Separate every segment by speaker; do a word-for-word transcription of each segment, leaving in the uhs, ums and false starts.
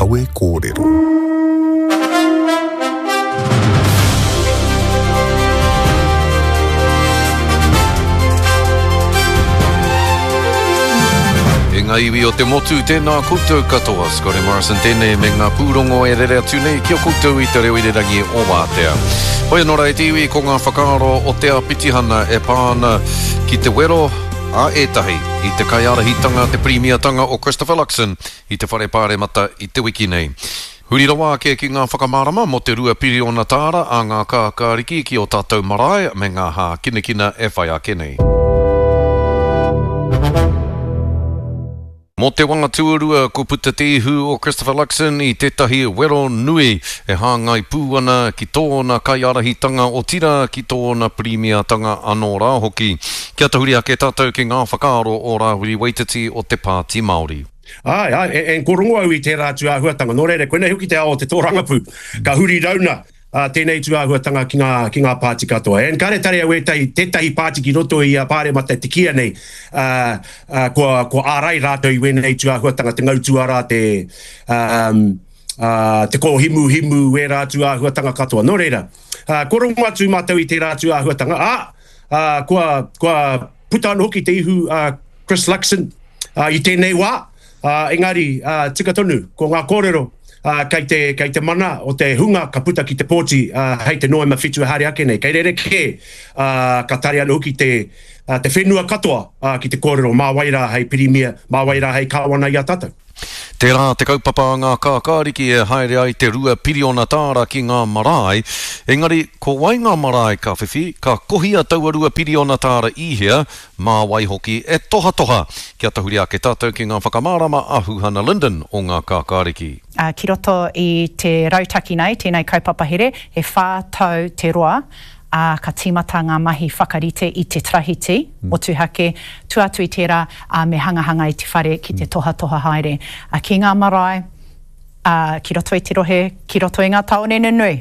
Speaker 1: kawe kōrero.
Speaker 2: E ngā iwi o te motu tēnā koutou katoa, Scotty Morrison tēnei me ngā pūrongo e rere atu nei kia koutou i te reo i rangi o Wātea. Hoi anora e te iwi ko ngā whakaaro o te apitihana e pāna ki te wero a etahi i te kaiarahitanga te premiatanga o Christopher Luxon i te whare pāre mata i te wiki nei. Huri rawa ke ki ngā whakamārama mo te rua piriona tāra a ngā kākāriki ki o tātou marae me ngā hā kinekina e whai a kenei. Mo te wanga tuarua ko puta te ihu o Christopher Luxon i tētahi wero nui e hāngai pūana ki tōna kaiarahitanga o tira ki tōna premiatanga anō rā hoki. Kia tahuri ake tātou ki ngā whakaaro o Rāhui Waititi o te Pāti Māori.
Speaker 3: Ai, ai, e, en korongo au i te rātu āhuatanga. Nō reire, koenei huki te ao te tōrangapu. Ka huri rauna. Uh, tēnei tu āhuatanga ki ngā, ki ngā pāti katoa. En kare tare au e tai, tētahi pāti ki roto i a pāre mata te kia nei, uh, uh, ko, ko ārai rātou i wenei tu āhuatanga, te ngautuara, te, um, uh, te ko himu himu e rātu āhuatanga katoa. Nō reira, uh, korongo atu mātou i te rātu āhuatanga. Ah, uh, kua, kua puta anu hoki te ihu uh, Chris Luxon uh, i tēnei wā. Uh, engari, uh, tika tonu, ko ngā kōrero, Uh, kei, te, kei te mana o te hunga ka puta ki te pōti uh, hei te noema whitu haere ake nei. Kei rere ke uh, ka tari anu ki te, uh, te whenua katoa uh, ki te kōrero mā waira hei pirimia, mā waira hei kāwana i a tātou.
Speaker 2: Te rā te kaupapa ngā kākāriki e haere ai te rua piriona tāra ki ngā marae. Engari, ko wai ngā marae ka whiwhi, ka kohia taua rua piriona tāra ihia, mā wai hoki e toha toha. Kia tahuri ake tātou ki ngā whakamārama ahu Hannah Linden o ngā kākāriki.
Speaker 4: Uh, ki roto i te rautaki nei, tēnei kaupapa here, e whātau te roa, Uh, ka tīmata ngā mahi whakarite i te trahiti, mm. o tuhake, tuatu i tērā uh, me hangahanga i te whare ki te toha toha haere. Uh, ki ngā marae, uh, ki roto i te rohe, ki roto i ngā taonene nui.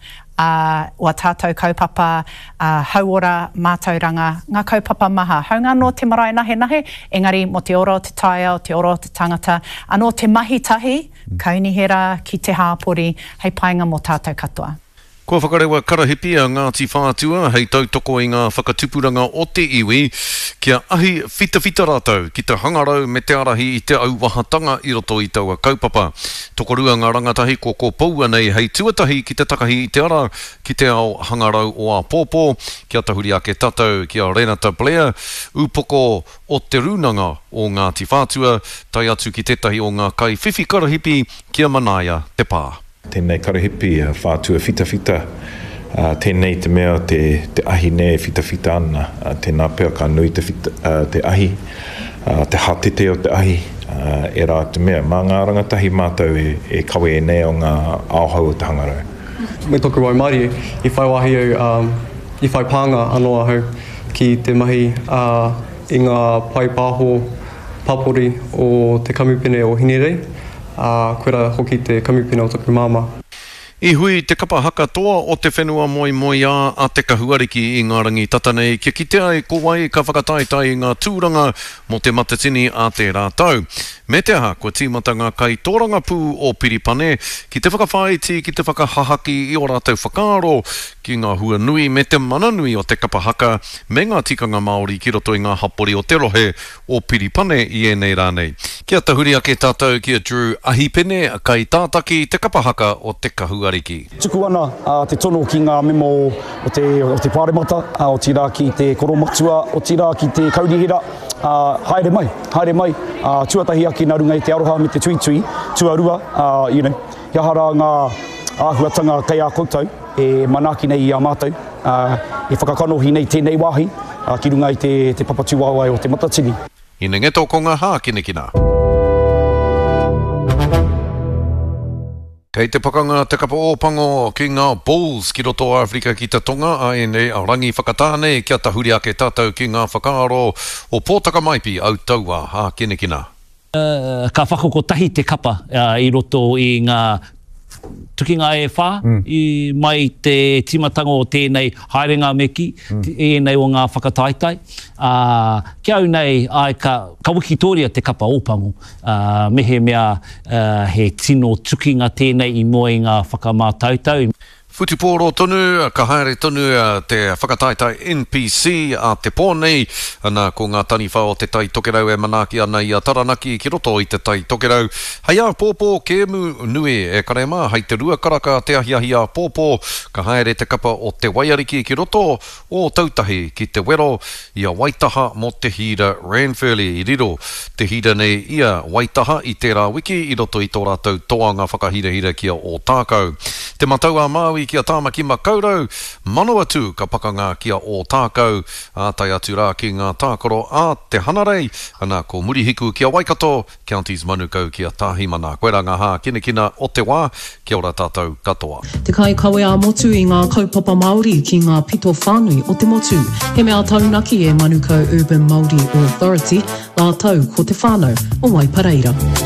Speaker 4: Uh, ua tātou kaupapa, uh, hauora, mātauranga, ngā kaupapa maha. Haunga no te marae nahe nahe, engari mo te oro o te taia, o te oro o te tangata, anō te mahi tahi, mm. kaunihera ki te hāpori, hei painga mo tātou katoa.
Speaker 2: Kua whakarewa karahipi a Ngāti Whātua, hei tautoko i ngā whakatupuranga o te iwi, kia ahi whita whita rātou ki te hangarau me te arahi i te auwahatanga i roto i taua kaupapa. Tokorua ngā rangatahi ko ko paua nei hei tuatahi ki te takahi i te ara ki te ao hangarau o a pōpō, kia tahuri ake tātou ki a Renata Blair, upoko o te runanga o Ngāti Whātua, tai atu ki tetahi o ngā kai whiwhi karahipi kia manaia te pā.
Speaker 5: Tēnei karahipi uh, whātua whita whita, uh, tēnei te mea te, te ahi ne whita whita ana, uh, tēnā pēr ka nui te, whita, uh, te ahi, uh, te hatete o te ahi, uh, e rā te mea. Mā ngā rangatahi mātou e, e kawe e nei o ngā aohau o te hangarau.
Speaker 6: Me toku wai Māori, i whai wahi au, um, i whai pānga anō ahau ki te mahi uh, i ngā pai pāho papori o te kamupene o Hinerei. Uh, koera hoki te kamupena o taku māma.
Speaker 2: I hui te kapa haka toa o te whenua moi moi a a te kahuariki i ngā rangi tatanei. Kia kite ai ko wai ka whakataitai i ngā tūranga mo te matatini a te rātau. Me te aha, kua tīmata ngā kai tōranga pū o Piripane, ki te whakawhaiti, ki te whakahahaki i o rātau whakaaro, ki ngā hua nui me te mana nui o te kapa haka, me ngā tikanga Māori ki roto i ngā hapori o te rohe o Piripane i e nei rānei. Kia tahuri ake tātou ki a Drew Ahipene, kai tātaki te kapa haka o te kahuariki.
Speaker 7: Tuku ana uh, te tono ki ngā memo o te, o te pāremata, uh, o tira ki te koromatua, o tira ki te kaurihira, uh, haere mai, haere mai, uh, tuatahi ake nā runga i te aroha me te tui tui, tuarua, uh, you know, iahara ngā āhuatanga kei a koutou, e manaki nei i a mātou, uh, e whakakanohi nei tēnei wāhi, uh, ki runga i te, te papatu wāwai o te matatini.
Speaker 2: Ina ngeto ko ngā hā kinekina. Kei te pakanga te kapa ōpango ki ngā Bulls ki roto Afrika ki te tonga, a e nei a rangi whakatāne kia tahuri ake tātou ki ngā whakaaro o Pōtaka Maipi au taua hā kinekina.
Speaker 8: Uh, ka whakoko tahi te kapa uh, i roto i ngā
Speaker 1: tukinga e whā, mm. i mai te timatanga o tēnei haerenga meki, mm. tēnei o ngā whakataitai. Uh, kia au nei, ai ka, ka wikitoria te kapa ōpango, uh, mehe mea uh, he tino tukinga tēnei i mua i ngā whakamātautau.
Speaker 2: Futiporo tonu, ka haere tonu te whakataitai N P C a te pōnei, ana ko ngā tani whā o te tai tokerau e manaki ana i a Taranaki ki roto i te tai tokerau. Hei a pōpō ke mu nui e karema, hei te rua karaka te ahi ahi a pōpō, ka haere te kapa o te waiariki ki roto o tautahi ki te wero i a Waitaha mo te hira Ranfurly i riro. Te hira nei ia Waitaha i tērā wiki i roto i tō rātou toanga whakahira-hira kia o tākau. Te matau a Māui kia tāmaki makaurau, mano atu ka pakanga kia o tākau, a tai atu rā ki ngā tākoro a te hanarei, ana ko Murihiku kia Waikato, Counties Manukau kia Tāhimana. Koe rā ngā hā kina kina o te wā, kia ora tātou katoa.
Speaker 8: Te kai kawe a motu i ngā kaupapa Māori ki ngā pito whānui o te motu. He mea taunaki e Manukau Urban Māori Authority, lā tau ko te whānau o Waipareira.